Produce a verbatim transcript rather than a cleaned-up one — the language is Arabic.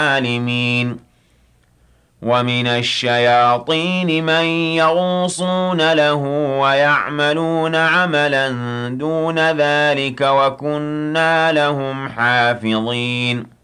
العالمين ومن الشياطين من يغوصون له ويعملون عملا دون ذلك وكنا لهم حافظين